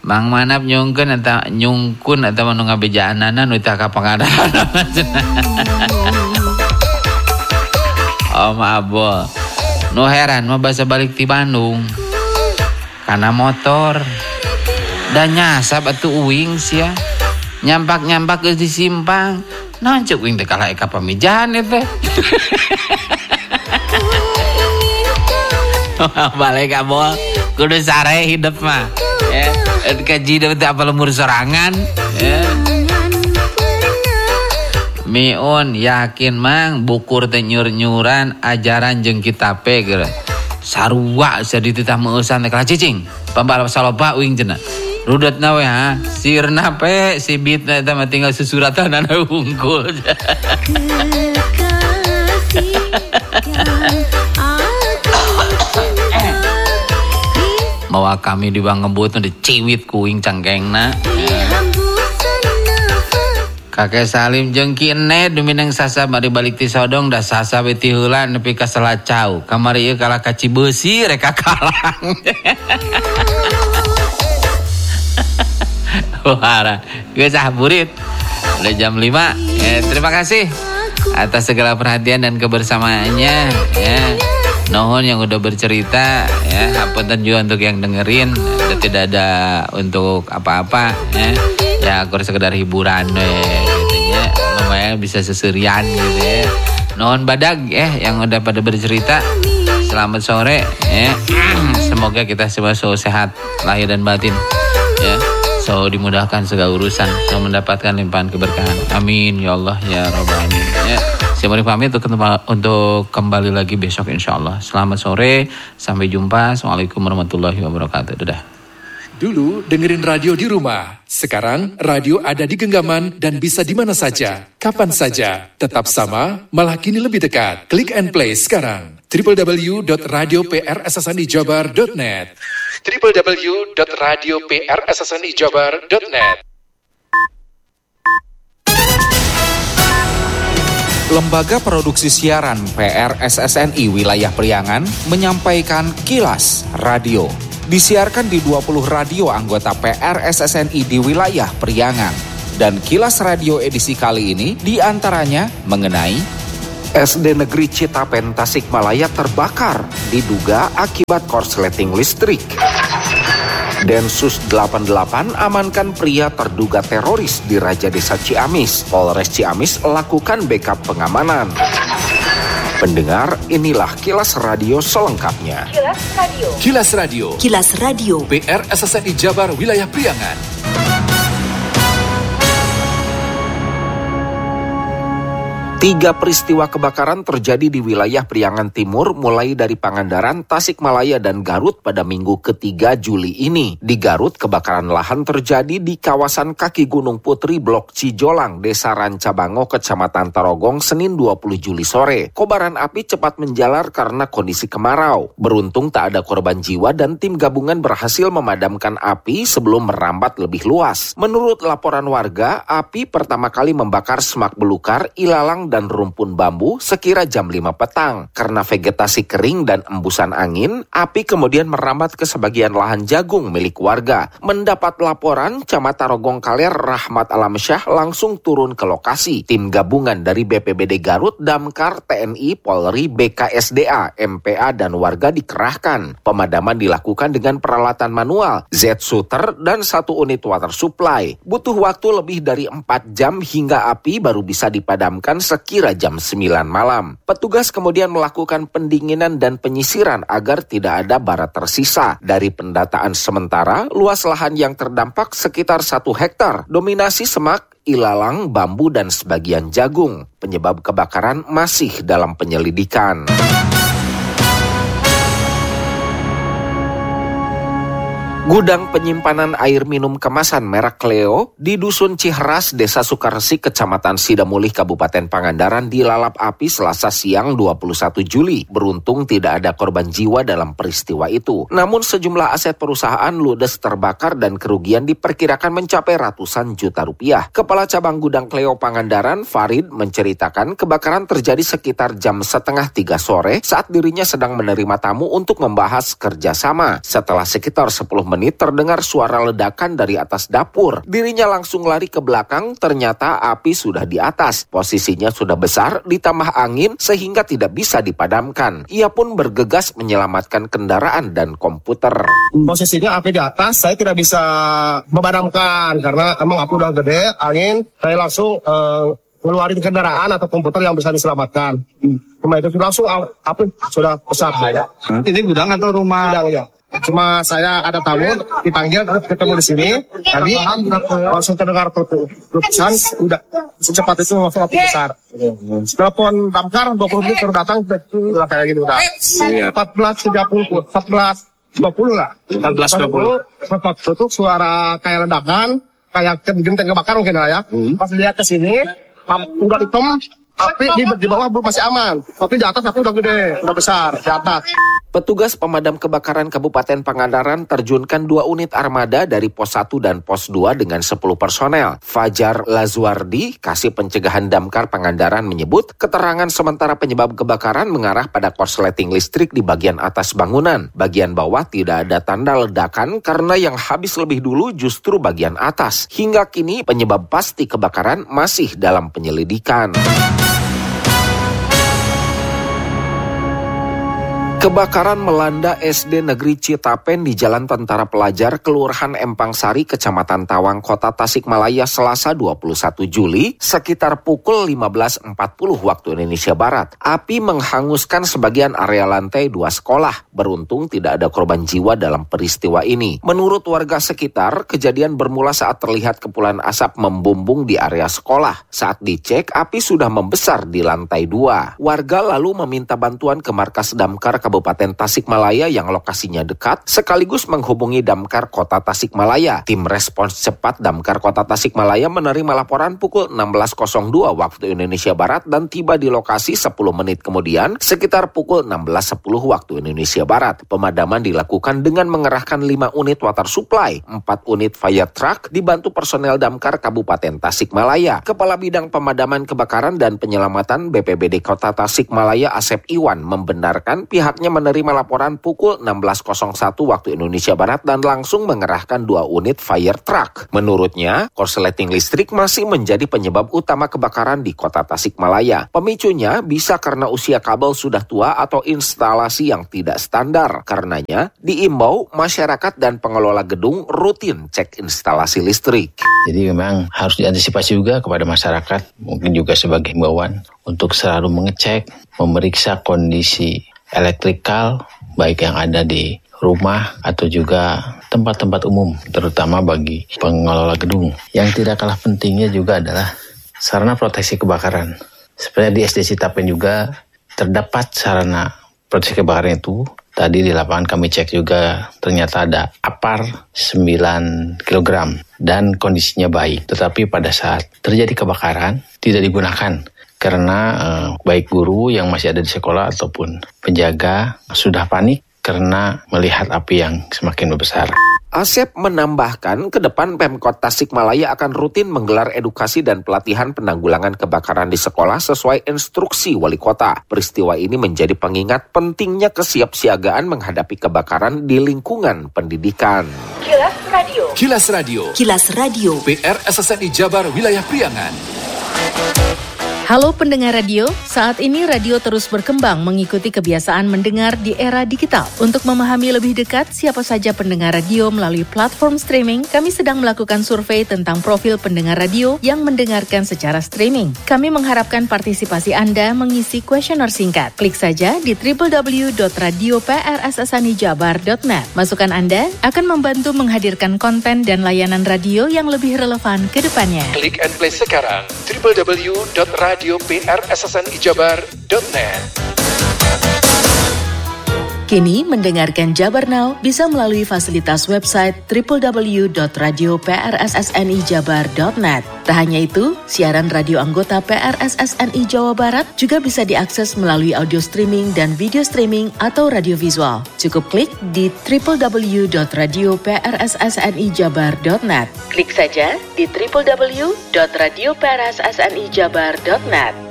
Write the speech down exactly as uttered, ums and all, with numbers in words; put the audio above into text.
Mang Manap nyungkeun eta nyungkun eta nu ngabejaanana nu teh ka pangadaan. Om Abol. Nu heran mah basa balik ti Bandung. Kana motor. Da nyasap atuh uing sia. Nyampak-nyampak geus di simpang. Naon ceuk uing teh kalah eka pamijahan teh. Balik Abol. Kudu sare hidup mah. Ya, kaji dapat apa lemur sorangan. Ya. Miun yakin mang bukur teh nyur-nyuran ajaran jeung kitab pe geura. Sarua sia dititah meusan teh kalah cicing. Pambalap saloba uing cenah. Rudetna we ha, sirna pe si bitna eta mah tinggal susuratanana hungkul. Mawa kami di bang ngebut nu diciwit kuing cangkengna. Kakek Salim jeung Ki Ene dumineng sasa mari balik ti Sodong da sasa we ti heula nepi ka Salacau. Kamari ieu kalah ka Cibeusi rek kalang. Wah, geus saburit. Udah jam lima. Ya, terima kasih atas segala perhatian dan kebersamaannya ya. Nuhun yang udah bercerita ya, hapunten juga untuk yang dengerin, udah tidak ada untuk apa-apa ya. Ya aku sekedar hiburan deh gitu ya. Lumayan bisa seserian gitu ya. Nuhun badag ya yang udah pada bercerita. Selamat sore ya. Semoga kita semua selalu sehat lahir dan batin ya. So dimudahkan segala urusan, so mendapatkan limpahan keberkahan. Amin ya Allah ya Rabbal alamin ya. Saya mau pamit untuk, untuk kembali lagi besok insyaallah. Selamat sore, sampai jumpa. Assalamualaikum warahmatullahi wabarakatuh. Dadah. Dulu dengerin radio di rumah. Sekarang radio ada di genggaman dan bisa di mana saja, kapan saja. Tetap sama, malah kini lebih dekat. Klik and play sekarang. w w w dot radio p r s s n i jabar dot net w w w dot radio p r s s n i jabar dot net. Lembaga Produksi Siaran P R S S N I Wilayah Priangan menyampaikan Kilas Radio. Disiarkan di dua puluh radio anggota P R S S N I di wilayah Priangan. Dan Kilas Radio edisi kali ini diantaranya mengenai S D Negeri Citapen Tasikmalaya terbakar diduga akibat korsleting listrik. Densus delapan puluh delapan amankan pria terduga teroris di Raja Desa Ciamis. Polres Ciamis lakukan backup pengamanan. Pendengar, inilah Kilas Radio selengkapnya. Kilas Radio. Kilas Radio. Kilas Radio. P R S S N I Jabar Wilayah Priangan. Tiga peristiwa kebakaran terjadi di wilayah Priangan Timur mulai dari Pangandaran, Tasikmalaya, dan Garut pada minggu ketiga Juli ini. Di Garut, kebakaran lahan terjadi di kawasan kaki Gunung Putri Blok Cijolang, Desa Rancabango, Kecamatan Tarogong, Senin dua puluh Juli sore. Kobaran api cepat menjalar karena kondisi kemarau. Beruntung tak ada korban jiwa dan tim gabungan berhasil memadamkan api sebelum merambat lebih luas. Menurut laporan warga, api pertama kali membakar semak belukar, ilalang, dan rumpun bambu sekira jam lima petang. Karena vegetasi kering dan embusan angin, api kemudian merambat ke sebagian lahan jagung milik warga. Mendapat laporan, Camat Tarogong Kaler Rahmat Alamsyah langsung turun ke lokasi. Tim gabungan dari B P B D Garut, Damkar, T N I, Polri, B K S D A, M P A, dan warga dikerahkan. Pemadaman dilakukan dengan peralatan manual, Z-shooter, dan satu unit water supply. Butuh waktu lebih dari empat jam hingga api baru bisa dipadamkan sekira jam sembilan malam. Petugas kemudian melakukan pendinginan dan penyisiran agar tidak ada bara tersisa. Dari pendataan sementara, luas lahan yang terdampak sekitar satu hektar. Dominasi semak, ilalang, bambu, dan sebagian jagung. Penyebab kebakaran masih dalam penyelidikan. Gudang penyimpanan air minum kemasan merek Cleo di Dusun Ciheras, Desa Sukaresik, Kecamatan Sidamulih, Kabupaten Pangandaran dilalap api Selasa siang dua puluh satu Juli. Beruntung tidak ada korban jiwa dalam peristiwa itu. Namun sejumlah aset perusahaan ludes terbakar dan kerugian diperkirakan mencapai ratusan juta rupiah. Kepala Cabang Gudang Cleo Pangandaran, Farid, menceritakan kebakaran terjadi sekitar jam setengah tiga sore saat dirinya sedang menerima tamu untuk membahas kerjasama. Setelah sekitar sepuluh menit menit terdengar suara ledakan dari atas dapur. Dirinya langsung lari ke belakang, ternyata api sudah di atas. Posisinya sudah besar, ditambah angin sehingga tidak bisa dipadamkan. Ia pun bergegas menyelamatkan kendaraan dan komputer. Posisinya api di atas, saya tidak bisa memadamkan karena emang api udah gede, angin. Saya langsung uh, ngeluarin kendaraan atau komputer yang bisa diselamatkan. Cuma itu langsung api sudah besar. Hmm. Ini gudang atau rumah? Gudang, ya. Cuma saya ada tamu dipanggil ketemu di sini. Tadi langsung terdengar letusan, udah secepat itu langsung api besar. Telepon damkar dua puluh menit baru datang, udah kayak gitu udah. empat belas tiga puluh, empat belas dua puluh lah. empat belas dua puluh. Sempat tutup suara kayak ledakan, kayak genteng kebakar mungkin lah ya. Hmm. Pas lihat ke sini, udah hitam, api di, di bawah masih aman, tapi di atas api udah gede, udah besar di atas. Petugas pemadam kebakaran Kabupaten Pangandaran terjunkan dua unit armada dari Pos satu dan Pos dua dengan sepuluh personel. Fajar Lazuardi, Kasih Pencegahan Damkar Pangandaran menyebut, keterangan sementara penyebab kebakaran mengarah pada korsleting listrik di bagian atas bangunan. Bagian bawah tidak ada tanda ledakan karena yang habis lebih dulu justru bagian atas. Hingga kini penyebab pasti kebakaran masih dalam penyelidikan. Kebakaran melanda S D Negeri Citapen di Jalan Tentara Pelajar, Kelurahan Empang Sari, Kecamatan Tawang, Kota Tasikmalaya, Selasa dua puluh satu Juli, sekitar pukul lima belas empat puluh waktu Indonesia Barat. Api menghanguskan sebagian area lantai dua sekolah. Beruntung tidak ada korban jiwa dalam peristiwa ini. Menurut warga sekitar, kejadian bermula saat terlihat kepulan asap membumbung di area sekolah. Saat dicek, api sudah membesar di lantai dua. Warga lalu meminta bantuan ke markas damkar Kabupaten Tasikmalaya yang lokasinya dekat, sekaligus menghubungi Damkar Kota Tasikmalaya. Tim respons cepat Damkar Kota Tasikmalaya menerima laporan pukul enam belas nol dua waktu Indonesia Barat dan tiba di lokasi sepuluh menit kemudian sekitar pukul enam belas sepuluh waktu Indonesia Barat. Pemadaman dilakukan dengan mengerahkan lima unit water supply, empat unit fire truck dibantu personel Damkar Kabupaten Tasikmalaya. Kepala Bidang Pemadaman Kebakaran dan Penyelamatan B P B D Kota Tasikmalaya Asep Iwan membenarkan pihak menerima laporan pukul enam belas nol satu waktu Indonesia Barat dan langsung mengerahkan dua unit fire truck. Menurutnya, korsleting listrik masih menjadi penyebab utama kebakaran di Kota Tasikmalaya. Pemicunya bisa karena usia kabel sudah tua atau instalasi yang tidak standar. Karenanya, diimbau masyarakat dan pengelola gedung rutin cek instalasi listrik. Jadi memang harus diantisipasi juga kepada masyarakat, mungkin juga sebagai himbauan untuk selalu mengecek, memeriksa kondisi elektrikal baik yang ada di rumah atau juga tempat-tempat umum, terutama bagi pengelola gedung. Yang tidak kalah pentingnya juga adalah sarana proteksi kebakaran. Sebenarnya di S D Citapen juga terdapat sarana proteksi kebakaran itu. Tadi di lapangan kami cek juga ternyata ada apar sembilan kilogram dan kondisinya baik. Tetapi pada saat terjadi kebakaran tidak digunakan. Karena eh, baik guru yang masih ada di sekolah ataupun penjaga sudah panik karena melihat api yang semakin membesar. Asep menambahkan, ke depan Pemkot Tasikmalaya akan rutin menggelar edukasi dan pelatihan penanggulangan kebakaran di sekolah sesuai instruksi wali kota. Peristiwa ini menjadi pengingat pentingnya kesiapsiagaan menghadapi kebakaran di lingkungan pendidikan. Kilas Radio. Kilas Radio. Kilas Radio. P R S S N I Jabar Wilayah Priangan. Halo pendengar radio, saat ini radio terus berkembang mengikuti kebiasaan mendengar di era digital. Untuk memahami lebih dekat siapa saja pendengar radio melalui platform streaming, kami sedang melakukan survei tentang profil pendengar radio yang mendengarkan secara streaming. Kami mengharapkan partisipasi Anda mengisi kuesioner singkat. Klik saja di w w w dot radio p r s s n i jabar dot net. Masukan Anda akan membantu menghadirkan konten dan layanan radio yang lebih relevan ke depannya. Klik and play sekarang w w w dot radio p r s s n i jabar dot net. Kini mendengarkan Jabar Now bisa melalui fasilitas website w w w dot radio p r s s n i jabar dot net. Tak hanya itu, siaran radio anggota P R S S N I Jawa Barat juga bisa diakses melalui audio streaming dan video streaming atau radio visual. Cukup klik di w w w dot radio p r s s n i jabar dot net. Klik saja di w w w dot radio p r s s n i jabar dot net.